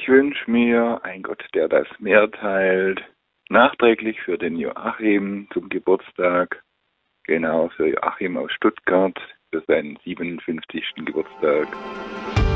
Ich wünsche mir einen Gott, der das Meer teilt, nachträglich für den Joachim zum Geburtstag, genau für Joachim aus Stuttgart, für seinen 57. Geburtstag.